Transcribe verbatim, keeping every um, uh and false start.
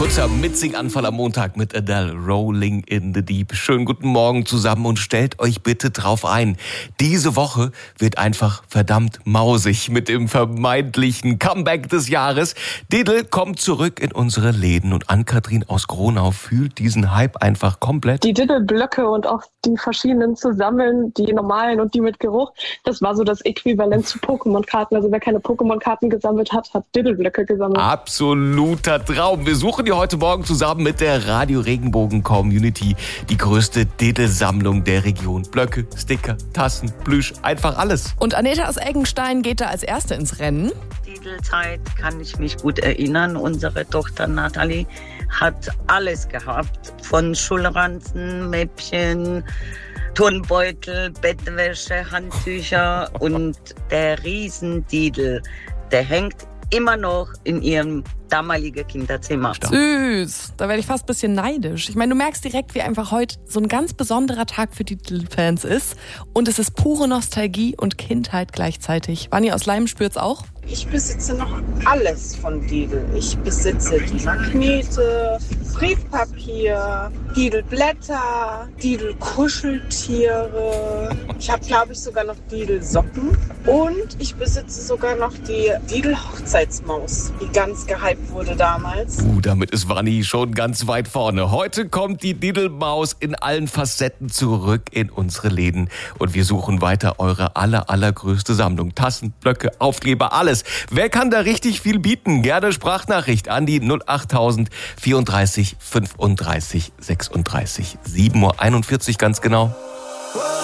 Kurzer Mitsing-Anfall am Montag mit Adele, Rolling in the Deep. Schönen guten Morgen zusammen und stellt euch bitte drauf ein. Diese Woche wird einfach verdammt mausig mit dem vermeintlichen Comeback des Jahres. Diddle kommt zurück in unsere Läden und Ann-Kathrin aus Gronau fühlt diesen Hype einfach komplett. Die Diddle-Blöcke und auch die verschiedenen zu sammeln, die normalen und die mit Geruch, das war so das Äquivalent zu Pokémon-Karten. Also wer keine Pokémon-Karten gesammelt hat, hat Diddle-Blöcke gesammelt. Absoluter Traum. Wir suchen dir heute Morgen zusammen mit der Radio Regenbogen Community die größte Diddle-Sammlung der Region. Blöcke, Sticker, Tassen, Plüsch, einfach alles. Und Aneta aus Eggenstein geht da als Erste ins Rennen. Diddle-Zeit kann ich mich gut erinnern. Unsere Tochter Nathalie hat alles gehabt. Von Schulranzen, Mäppchen, Turnbeutel, Bettwäsche, Handtücher und der Riesen-Diddle, der hängt immer noch in ihrem damaligen Kinderzimmer. Süß, da werde ich fast ein bisschen neidisch. Ich meine, du merkst direkt, wie einfach heute so ein ganz besonderer Tag für die Diddle-Fans ist. Und es ist pure Nostalgie und Kindheit gleichzeitig. Vanni aus Leim spürt's auch? Ich besitze noch alles von Diddle. Ich besitze die Magnete, Briefpapier, Diddle-Blätter, Diddle-Kuscheltiere. Ich habe, glaube ich, sogar noch Diddle-Socken. Und ich besitze sogar noch die Diddle-Hochzeitsmaus, die ganz gehypt wurde damals. Uh, damit ist Vanni schon ganz weit vorne. Heute kommt die Diddle-Maus in allen Facetten zurück in unsere Läden. Und wir suchen weiter eure aller, allergrößte Sammlung. Tassen, Blöcke, Aufkleber, alles. Wer kann da richtig viel bieten? Gerne Sprachnachricht an die null achttausend vierunddreißig fünfunddreißig sechsunddreißig. sieben Uhr einundvierzig ganz genau.